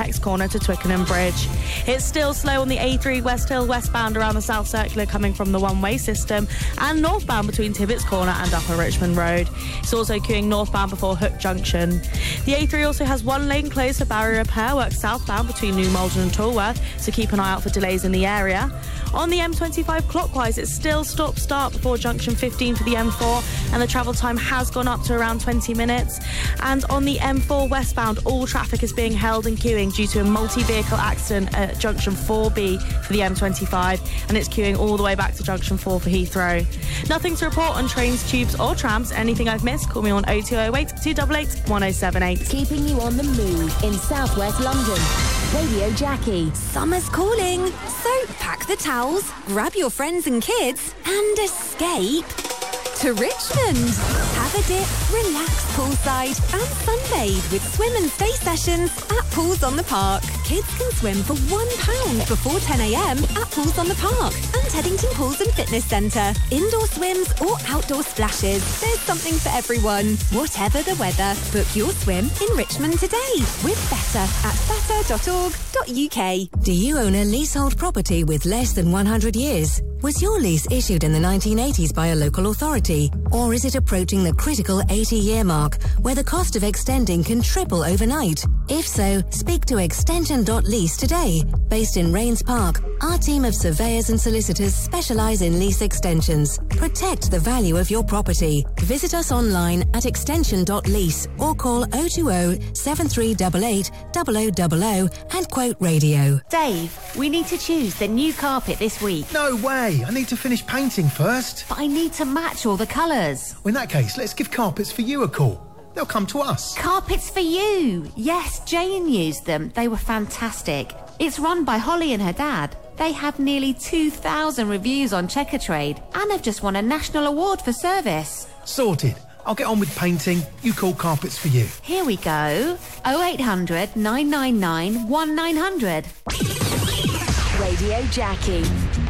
Apex Corner to Twickenham Bridge. It's still slow on the A3 West Hill westbound around the South Circular coming from the one-way system, and northbound between Tibbets Corner and Upper Richmond Road. It's also queuing northbound before Hook Junction. The A3 also has one lane closed for barrier repair work southbound between New Malden and Tolworth, so keep an eye out for delays in the area. On the M25 clockwise, it's still stop-start before junction 15 for the M4, and the travel time has gone up to around 20 minutes. And on the M4 westbound, all traffic is being held and queuing due to a multi-vehicle accident at junction 4B for the M25, and it's queuing all the way back to junction 4 for Heathrow. Nothing to report on trains, tubes or trams. Anything I've missed, call me on 0208 288 1078. Keeping you on the move in southwest London. Radio Jackie. Summer's calling, so pack the towels, grab your friends and kids, and escape to Richmond. Have a dip, relax poolside, and sunbathe with swim and stay sessions at Pools on the Park. Kids can swim for £1 before 10 a.m. at Pools on the Park and Teddington Pools and Fitness Centre. Indoor swims or outdoor splashes. There's something for everyone. Whatever the weather, book your swim in Richmond today with Better at better.org.uk. Do you own a leasehold property with less than 100 years? Was your lease issued in the 1980s by a local authority? Or is it approaching the critical 80-year mark, where the cost of extending can triple overnight? If so, speak to Extension.lease today. Based in Rains Park, our team of surveyors and solicitors specialise in lease extensions. Protect the value of your property. Visit us online at Extension.lease or call 020 7388 0000 and quote radio. Dave, we need to choose the new carpet this week. No way! I need to finish painting first. But I need to match all the colours. Well, in that case, let's give Carpets for You a call. They'll come to us. Carpets for You! Yes, Jane used them. They were fantastic. It's run by Holly and her dad. They have nearly 2,000 reviews on Checkatrade and have just won a national award for service. Sorted. I'll get on with painting. You call Carpets for You. Here we go. 0800 999 1900. Radio Jackie.